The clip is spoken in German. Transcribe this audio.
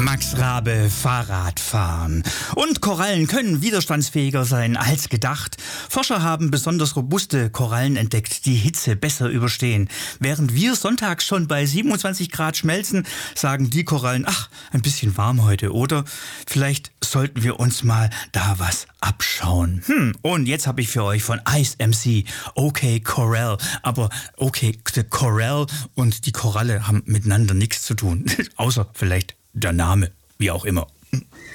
Max Rabe, Fahrradfahren. Und Korallen können widerstandsfähiger sein als gedacht. Forscher haben besonders robuste Korallen entdeckt, die Hitze besser überstehen. Während wir sonntags schon bei 27 Grad schmelzen, sagen die Korallen, ach, ein bisschen warm heute, oder? Vielleicht sollten wir uns mal da was abschauen. Und jetzt habe ich für euch von Ice MC OK Coral. Aber OK Coral und die Koralle haben miteinander nichts zu tun. Außer vielleicht der Name, wie auch immer.